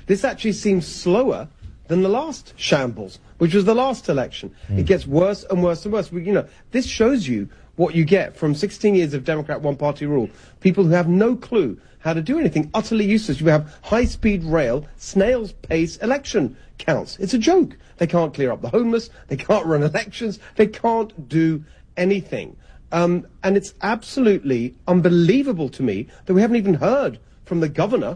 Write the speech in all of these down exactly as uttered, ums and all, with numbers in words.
This actually seems slower than the last shambles, which was the last election. Mm. It gets worse and worse and worse. We, you know, this shows you what you get from sixteen years of Democrat one-party rule. People who have no clue how to do anything, utterly useless. You have high-speed rail, snail's pace election counts. It's a joke. They can't clear up the homeless. They can't run elections. They can't do anything. Um, and it's absolutely unbelievable to me that we haven't even heard from the governor.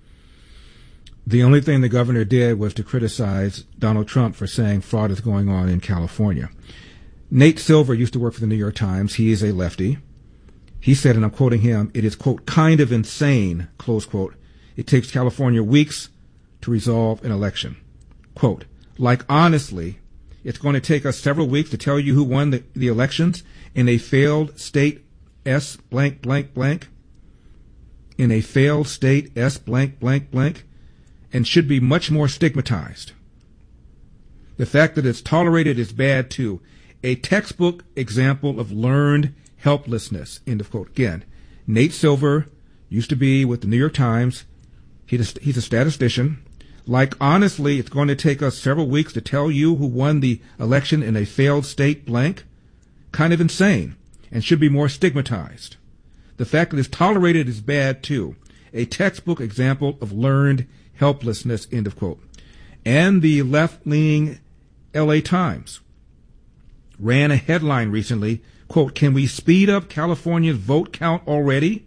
The only thing the governor did was to criticize Donald Trump for saying fraud is going on in California. Nate Silver used to work for the New York Times. He is a lefty. He said, and I'm quoting him, it is, quote, kind of insane, close quote. It takes California weeks to resolve an election. Quote, like, honestly, it's going to take us several weeks to tell you who won the, the elections in a failed state S blank, blank, blank. In a failed state S blank, blank, blank. And should be much more stigmatized. The fact that it's tolerated is bad, too. A textbook example of learned helplessness, end of quote. Again, Nate Silver used to be with the New York Times. He's a, he's a statistician. Like, honestly, it's going to take us several weeks to tell you who won the election in a failed state blank. Kind of insane and should be more stigmatized. The fact that it's tolerated is bad, too. A textbook example of learned helplessness, end of quote. And the left-leaning L A Times ran a headline recently, quote, can we speed up California's vote count already?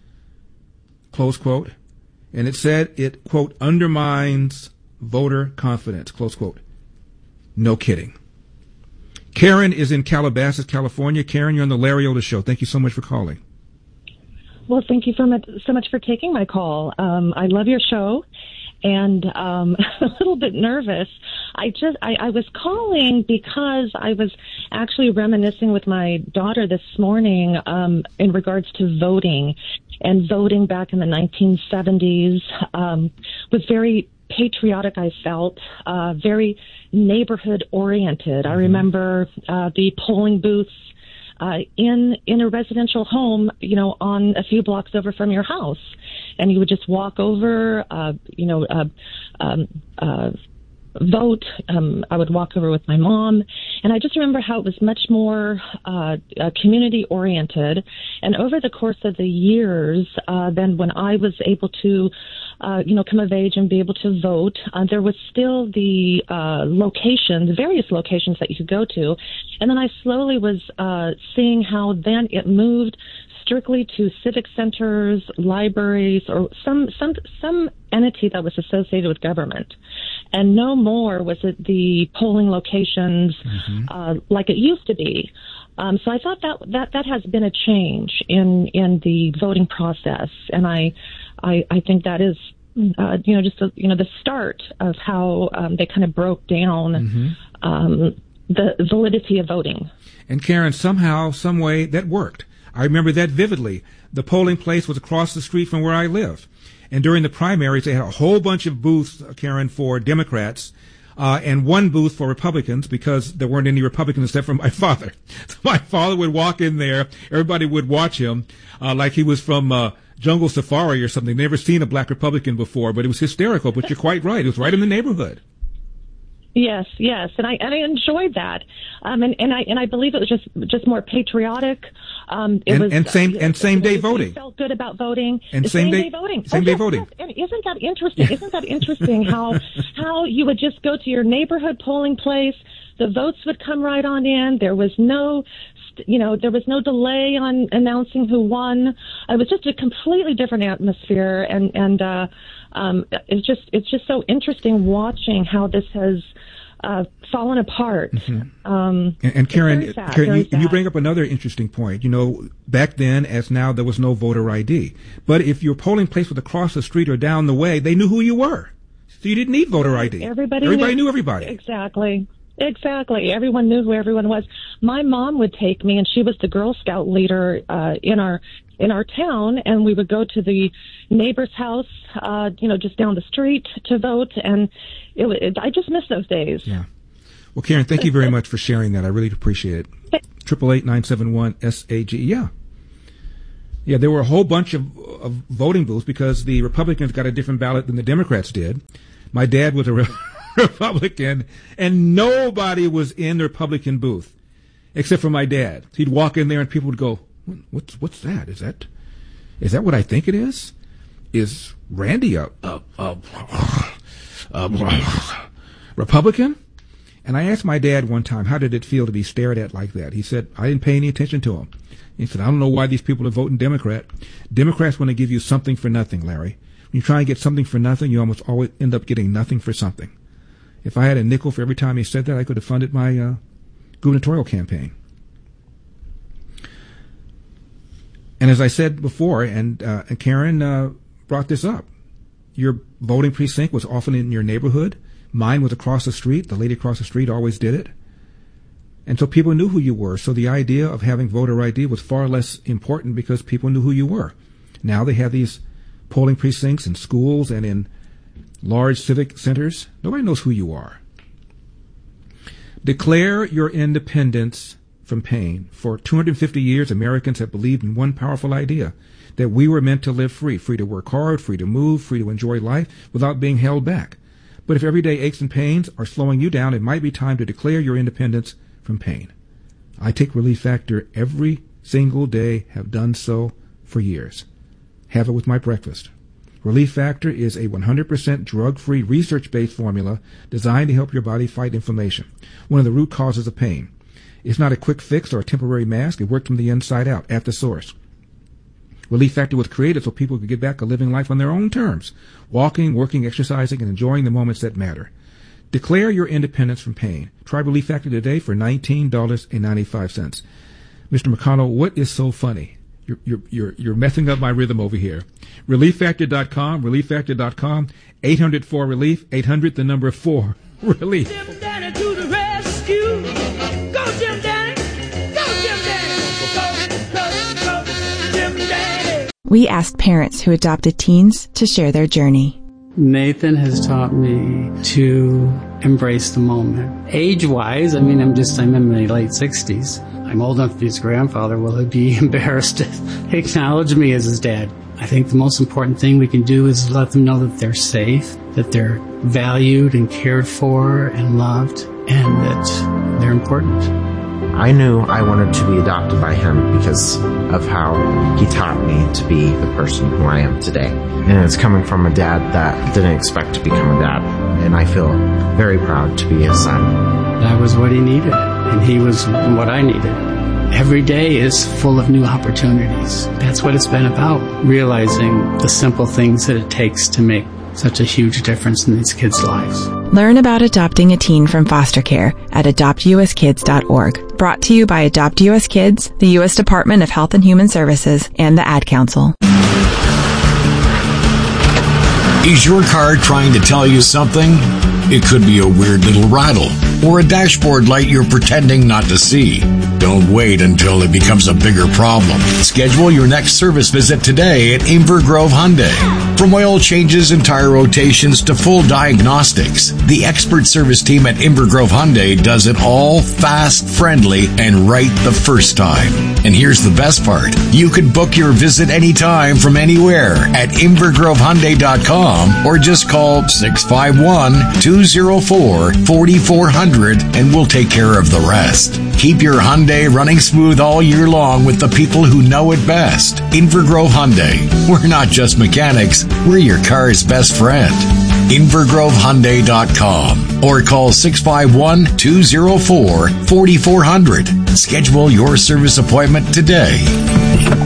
Close quote. And it said it, quote, undermines voter confidence, close quote. No kidding. Karen is in Calabasas, California. Karen, you're on the Larry Elder Show. Thank you so much for calling. Well, thank you so much, so much for taking my call. Um, I love your show, and um, a little bit nervous. I just I, I was calling because I was actually reminiscing with my daughter this morning um, in regards to voting, and voting back in the nineteen seventies um, was very patriotic. I felt uh, very neighborhood oriented. I remember uh, the polling booths. Uh, in in a residential home, you know, on a few blocks over from your house, and you would just walk over, uh, you know, uh, um, uh, vote. Um, I would walk over with my mom, and I just remember how it was much more uh, uh, community oriented. And over the course of the years, uh, then when I was able to, uh, you know, come of age and be able to vote, uh, there was still the uh, locations, various locations that you could go to. And then I slowly was uh, seeing how then it moved strictly to civic centers, libraries, or some some some entity that was associated with government. And no more was it the polling locations mm-hmm. uh, like it used to be. Um, so I thought that, that that has been a change in in the voting process, and I I, I think that is uh, you know just a, you know the start of how um, they kind of broke down mm-hmm. um, the validity of voting. And Karen, somehow, some way, that worked. I remember that vividly. The polling place was across the street from where I live. And during the primaries, they had a whole bunch of booths, Karen, for Democrats, uh, and one booth for Republicans because there weren't any Republicans except for my father. So my father would walk in there. Everybody would watch him uh, like he was from uh, Jungle Safari or something. Never seen a black Republican before, but it was hysterical. But you're quite right. It was right in the neighborhood. Yes, yes, and I and I enjoyed that, um, and and I and I believe it was just just more patriotic. Um, it and, was and same uh, and same day you voting. Felt good about voting. And same, same day, day voting. Same oh, day yes, voting. Yes. And isn't that interesting? Isn't that interesting how how you would just go to your neighborhood polling place, the votes would come right on in. There was no. You know, there was no delay on announcing who won. It was just a completely different atmosphere, and and uh, um, it's just it's just so interesting watching how this has uh, fallen apart. Mm-hmm. Um, and, and Karen, sad, Karen you, you bring up another interesting point. You know, back then, as now, there was no voter I D. But if your polling place was across the street or down the way, they knew who you were, so you didn't need voter I D. Everybody, everybody knew, knew everybody. Exactly. Exactly. Everyone knew who everyone was. My mom would take me, and she was the Girl Scout leader uh, in our in our town, and we would go to the neighbor's house, uh, you know, just down the street to vote, and it, it, I just miss those days. Yeah. Well, Karen, thank you very much for sharing that. I really appreciate it. Triple eight nine seven one S A G. Yeah. Yeah, there were a whole bunch of, of voting booths because the Republicans got a different ballot than the Democrats did. My dad was a re- Republican, and nobody was in the Republican booth except for my dad. He'd walk in there, and people would go, "What's what's that? Is that is that what I think it is? Is Randy a, a, a, a Republican?" And I asked my dad one time, how did it feel to be stared at like that? He said, I didn't pay any attention to him. He said, I don't know why these people are voting Democrat. Democrats want to give you something for nothing, Larry. When you try and get something for nothing, you almost always end up getting nothing for something. If I had a nickel for every time he said that, I could have funded my uh, gubernatorial campaign. And as I said before, and, uh, and Karen uh, brought this up, your voting precinct was often in your neighborhood. Mine was across the street. The lady across the street always did it. And so people knew who you were. So the idea of having voter I D was far less important because people knew who you were. Now they have these polling precincts in schools and in large civic centers. Nobody knows who you are. Declare your independence from pain. For two hundred fifty years, Americans have believed in one powerful idea, that we were meant to live free, free to work hard, free to move, free to enjoy life without being held back. But if everyday aches and pains are slowing you down, it might be time to declare your independence from pain. I take Relief Factor every single day, have done so for years. Have it with my breakfast. Relief Factor is a one hundred percent drug-free, research-based formula designed to help your body fight inflammation, one of the root causes of pain. It's not a quick fix or a temporary mask. It worked from the inside out, at the source. Relief Factor was created so people could get back to living life on their own terms, walking, working, exercising, and enjoying the moments that matter. Declare your independence from pain. Try Relief Factor today for nineteen dollars and ninety-five cents. Mister McConnell, what is so funny? You're, you're, you're, you're messing up my rhythm over here. relief factor dot com, relief factor dot com, eight hundred four relief, eight hundred the number four, relief. Jim Danny to the rescue. Go Jim Danny. Go Jim Danny. Go, go, go, Jim Danny. We asked parents who adopted teens to share their journey. Nathan has taught me to embrace the moment. Age-wise, I mean, I'm just, I'm in my late sixties. I'm old enough to be his grandfather. Will he be embarrassed to acknowledge me as his dad? I think the most important thing we can do is let them know that they're safe, that they're valued and cared for and loved, and that they're important. I knew I wanted to be adopted by him because of how he taught me to be the person who I am today. And it's coming from a dad that didn't expect to become a dad. And I feel very proud to be his son. That was what he needed, and he was what I needed. Every day is full of new opportunities. That's what it's been about, realizing the simple things that it takes to make such a huge difference in these kids' lives. Learn about adopting a teen from foster care at adopt u s kids dot org. Brought to you by Adopt U S Kids, the U S Department of Health and Human Services, and the Ad Council. Is your car trying to tell you something? It could be a weird little rattle or a dashboard light you're pretending not to see. Don't wait until it becomes a bigger problem. Schedule your next service visit today at Inver Grove Hyundai. From oil changes and tire rotations to full diagnostics, the expert service team at Inver Grove Hyundai does it all fast, friendly, and right the first time. And here's the best part. You can book your visit anytime from anywhere at inver grove hyundai dot com or just call six five one, two oh four, four four zero zero and we'll take care of the rest. Keep your Hyundai running smooth all year long with the people who know it best. Inver Grove Hyundai. We're not just mechanics, we're your car's best friend. inver grove hyundai dot com or call six five one, two oh four, four four zero zero. Schedule your service appointment today.